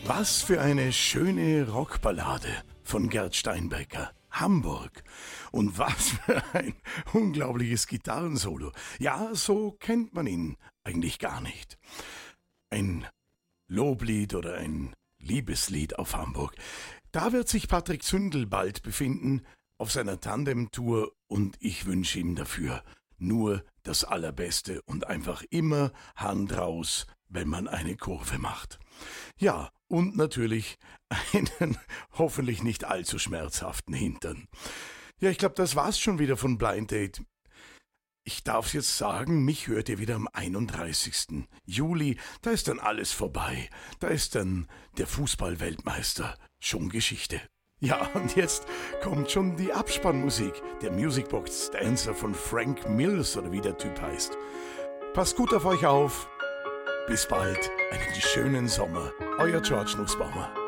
Was für eine schöne Rockballade von Gerd Steinbecker. Hamburg. Und was für ein unglaubliches Gitarrensolo. Ja, so kennt man ihn eigentlich gar nicht. Ein Loblied oder ein Liebeslied auf Hamburg. Da wird sich Patrick Zündel bald befinden auf seiner Tandem-Tour und ich wünsche ihm dafür nur das Allerbeste und einfach immer Hand raus, wenn man eine Kurve macht. Ja, und natürlich einen hoffentlich nicht allzu schmerzhaften Hintern. Ja, ich glaube, das war's schon wieder von Blind Date. Ich darf's jetzt sagen, mich hört ihr wieder am 31. Juli. Da ist dann alles vorbei. Da ist dann der Fußball-Weltmeister schon Geschichte. Ja, und jetzt kommt schon die Abspannmusik, der Musicbox Dancer von Frank Mills oder wie der Typ heißt. Passt gut auf euch auf. Bis bald, einen schönen Sommer. Euer George Nussbaumer.